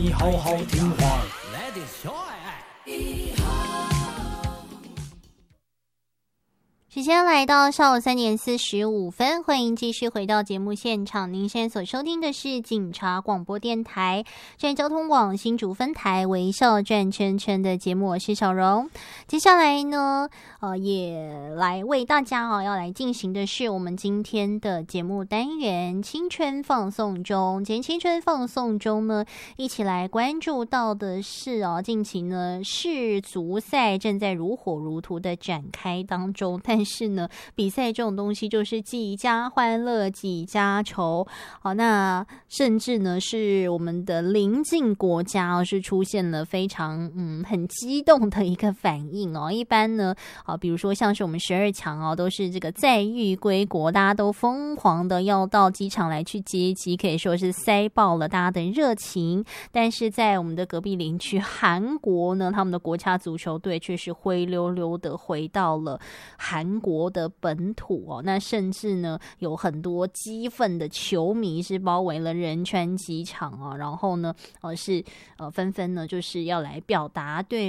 你好好听话。 时间来到上午3:45，欢迎继续回到节目现场。您现在所收听的是警察广播电台站交通网新竹分台微笑转圈圈的节目，我是小荣。接下来呢，也来为大家要来进行的是我们今天的节目单元青春放送中。今天青春放送中呢，一起来关注到的是近期呢世足赛正在如火如荼的展开当中，但是呢，比赛这种东西就是几家欢乐几家愁。好，那甚至呢是我们的邻近国家是出现了非常很激动的一个反应哦。一般呢比如说像是我们12强都是这个载誉归国，大家都疯狂的要到机场来去接机，可以说是塞爆了大家的热情。但是在我们的隔壁邻居韩国呢，他们的国家足球队却是灰溜溜的回到了韩国的本土那甚至呢有很多激愤的球迷是包围了仁川机场然后呢是纷纷呢就是要来表达对